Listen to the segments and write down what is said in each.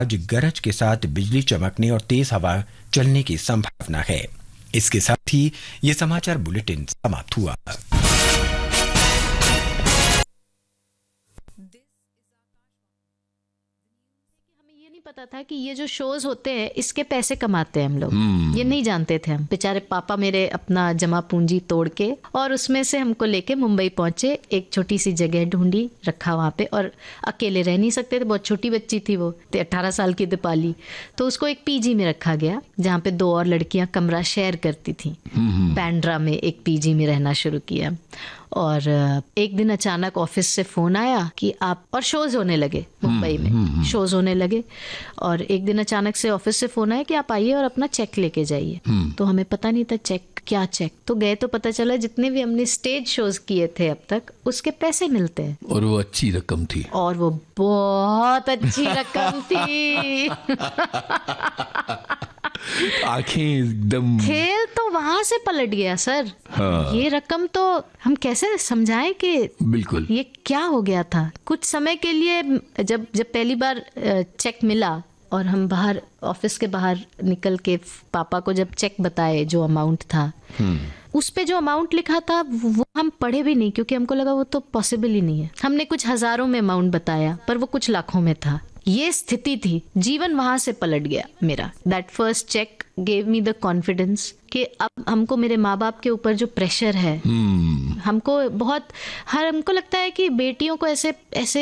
आज गरज के साथ बिजली चमकने और तेज हवा चलने की संभावना है। इसके साथ ही ये समाचार बुलेटिन समाप्त हुआ। पता था कि ये जो शोज होते हैं इसके पैसे कमाते हैं हम लोग, ये नहीं जानते थे हम। बेचारे पापा मेरे अपना जमा पूंजी तोड़ के और उसमें से हमको लेके मुंबई पहुंचे, एक छोटी सी जगह ढूंढी, रखा वहाँ पे, और अकेले रह नहीं सकते थे, बहुत छोटी बच्ची थी वो, 18 साल की दीपाली, तो उसको एक पीजी में रखा गया जहाँ पे 2 और लड़कियां कमरा शेयर करती थी। बैंड्रा में एक पीजी में रहना शुरू किया और एक दिन अचानक ऑफिस से फोन आया कि आप, और शोज होने लगे मुंबई में, शोज होने लगे, और एक दिन अचानक से ऑफिस से फोन आया कि आप आइए और अपना चेक लेके जाइए। तो हमें पता नहीं था चेक क्या चेक, तो गए तो पता चला जितने भी हमने स्टेज शोज किए थे अब तक उसके पैसे मिलते हैं। और वो अच्छी रकम थी, और वो बहुत अच्छी रकम थी। आंखें एकदम, खेल तो वहां से पलट गया सर। हाँ। ये रकम तो हम कैसे समझाएं कि बिल्कुल ये क्या हो गया था। कुछ समय के लिए जब पहली बार चेक मिला और हम बाहर, ऑफिस के बाहर निकल के पापा को जब चेक बताए जो अमाउंट था, उस पे जो अमाउंट लिखा था वो हम पढ़े भी नहीं, क्योंकि हमको लगा वो तो पॉसिबल ही नहीं है। हमने कुछ हजारों में अमाउंट बताया पर वो कुछ लाखों में था। ये स्थिति थी, जीवन वहां से पलट गया मेरा। That first check gave me the confidence कि अब हमको मेरे माँ बाप के ऊपर जो प्रेशर है, हमको बहुत, हमको लगता है कि बेटियों को ऐसे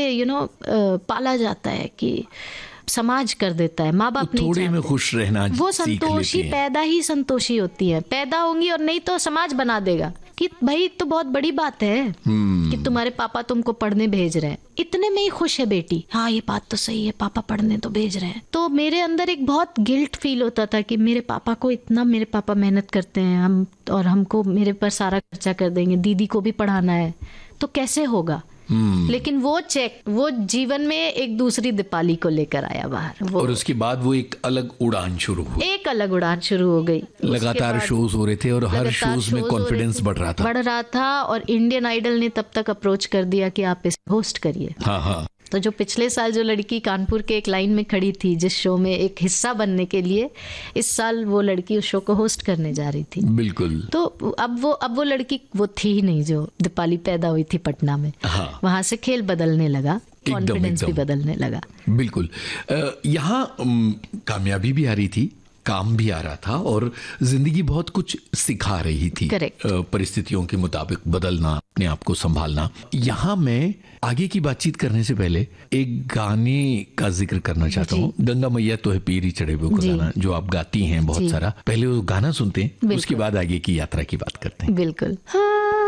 पाला जाता है कि समाज कर देता है, माँ बाप नहीं थोड़े में खुश रहना, वो संतोषी पैदा ही संतोषी होती है, पैदा होंगी और नहीं तो समाज बना देगा कि भाई तो बहुत बड़ी बात है कि तुम्हारे पापा तुमको पढ़ने भेज रहे हैं, इतने में ही खुश है बेटी। हाँ ये बात तो सही है, पापा पढ़ने तो भेज रहे हैं। तो मेरे अंदर एक बहुत गिल्ट फील होता था कि मेरे पापा को इतना, मेरे पापा मेहनत करते हैं, हम और हमको मेरे पर सारा खर्चा कर देंगे, दीदी को भी पढ़ाना है, तो कैसे होगा। लेकिन वो चेक, वो जीवन में एक दूसरी दीपाली को लेकर आया बाहर, और उसके बाद वो एक अलग उड़ान शुरू हुई, एक अलग उड़ान शुरू हो गई। लगातार शोज हो रहे थे और हर शोज में कॉन्फिडेंस बढ़ रहा था और इंडियन आइडल ने तब तक अप्रोच कर दिया कि आप इसे होस्ट करिए। हाँ। तो जो पिछले साल जो लड़की कानपुर के एक लाइन में खड़ी थी जिस शो में एक हिस्सा बनने के लिए, इस साल वो लड़की उस शो को होस्ट करने जा रही थी। बिल्कुल। तो अब वो लड़की वो थी ही नहीं जो दीपाली पैदा हुई थी पटना में। हाँ। वहां से खेल बदलने लगा, कॉन्फिडेंस भी बदलने लगा। बिल्कुल। यहाँ कामयाबी भी आ रही थी, काम भी आ रहा था और जिंदगी बहुत कुछ सिखा रही थी। परिस्थितियों के मुताबिक बदलना, अपने आप को संभालना। यहाँ मैं आगे की बातचीत करने से पहले एक गाने का जिक्र करना चाहता हूँ, गंगा मैया तो है पीरी चढ़े हुए को गाना, जो आप गाती हैं बहुत सारा। पहले वो गाना सुनते हैं, उसके बाद आगे की यात्रा की बात करते हैं। बिल्कुल।